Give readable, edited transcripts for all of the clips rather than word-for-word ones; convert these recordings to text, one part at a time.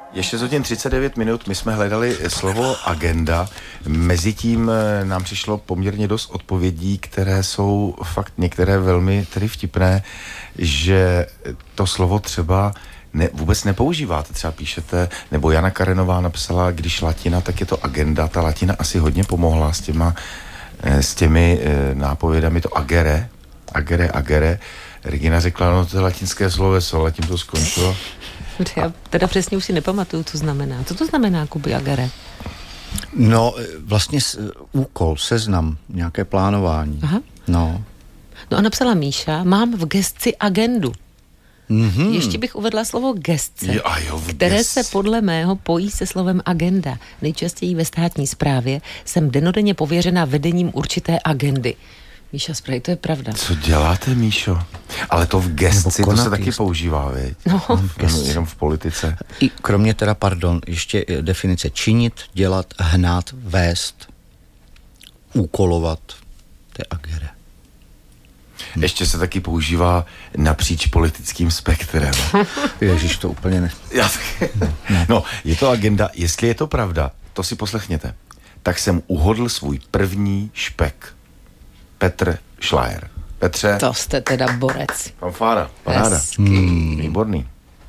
Je 6 hodin 39 minut, my jsme hledali slovo agenda, mezitím nám přišlo poměrně dost odpovědí, které jsou fakt některé velmi tedy vtipné, že to slovo třeba vůbec nepoužíváte, třeba píšete, nebo Jana Karenová napsala, když latina, tak je to agenda, ta latina asi hodně pomohla s těmi nápovědami, to agere, Regina řekla, no to je latinské sloveso, ale tím to skončilo. Já teda přesně už si nepamatuju, co znamená. Co to znamená, Kuby, agere? No, vlastně úkol, seznam, nějaké plánování. Aha. No a napsala Míša, mám v gesci agendu. Mm-hmm. Ještě bych uvedla slovo gesce, které se podle mého pojí se slovem agenda. Nejčastěji ve státní správě jsem dennodenně pověřena vedením určité agendy. Míša Sprej, to je pravda. Co děláte, Míšo? Ale to v gesci, to se taky používá, viď? No. Jenom v politice. I kromě teda, ještě definice činit, dělat, hnát, vést, úkolovat, to je agere. Ještě se taky používá napříč politickým spektrem. Ježiš, to úplně ne. No, je to agenda, jestli je to pravda, to si poslechněte. Tak jsem uhodl svůj první špek. Petr Šlajer. Petře. To jste teda borec. Fanfára, paráda. Výborný.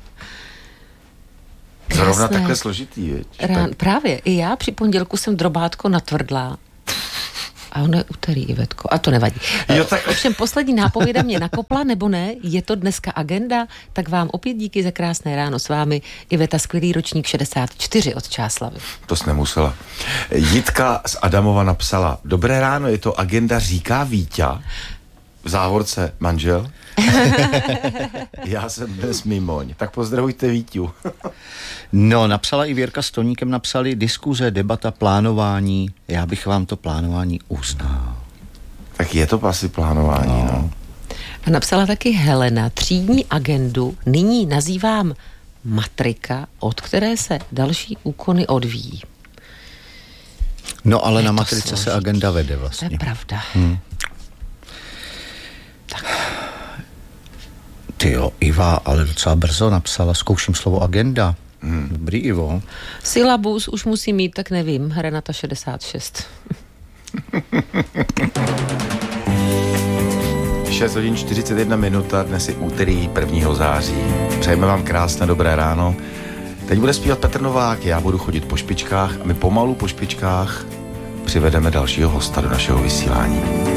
Zrovna takhle složitý, viď? Právě, i já při pondělku jsem drobátko natvrdlá. A ono je úterý, Ivetko. A to nevadí. Ovšem poslední nápověda mě nakopla, nebo ne? Je to dneska agenda? Tak vám opět díky za krásné ráno s vámi. Iveta, skvělý ročník 64 od Čáslavy. To jsi nemusela. Jitka z Adamova napsala, dobré ráno, je to agenda, říká Víťa, v závorce manžel. Já jsem dnes mimoň. Tak pozdravujte Víťu. No, napsala i Věrka s Toníkem, napsali diskuze, debata, plánování. Já bych vám to plánování uznal. Tak je to asi plánování, no. A napsala taky Helena, třídní agendu nyní nazývám matrika, od které se další úkony odvíjí. No, ale na matrice se agenda vede vlastně. To je pravda. Tak. Tyjo, Iva, ale docela brzo napsala, zkouším slovo agenda. Dobrý, Ivo. Syllabus už musí mít, tak nevím, Renata 66. 6 hodin 41 minut a dnes je úterý 1. září. Přejeme vám krásné dobré ráno. Teď bude zpívat Petr Novák, já budu chodit po špičkách a my pomalu po špičkách přivedeme dalšího hosta do našeho vysílání.